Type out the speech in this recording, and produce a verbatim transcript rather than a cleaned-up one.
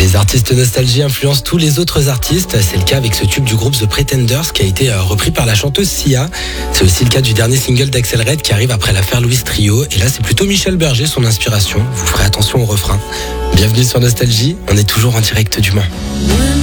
Les artistes nostalgie influencent tous les autres artistes. C'est le cas avec ce tube du groupe The Pretenders qui a été repris par la chanteuse Sia. C'est aussi le cas du dernier single d'Axel Red qui arrive après l'affaire Louis Trio. Et là, c'est plutôt Michel Berger, son inspiration. Vous ferez attention au refrain. Bienvenue sur Nostalgie, on est toujours en direct du Mans.